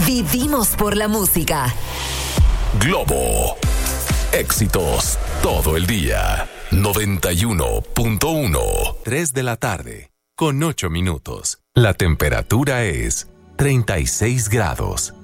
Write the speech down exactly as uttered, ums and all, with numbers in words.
Vivimos por la música. Globo. Éxitos todo el día. noventa y uno punto uno. tres de la tarde, con ocho minutos. La temperatura es treinta y seis grados.